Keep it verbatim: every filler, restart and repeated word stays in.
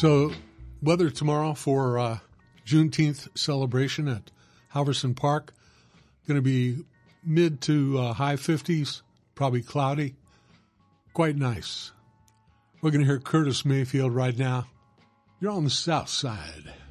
So, weather tomorrow for uh, Juneteenth celebration at Halverson Park, going to be mid to uh, high fifties, probably cloudy, quite nice. We're going to hear Curtis Mayfield right now. You're on the south side.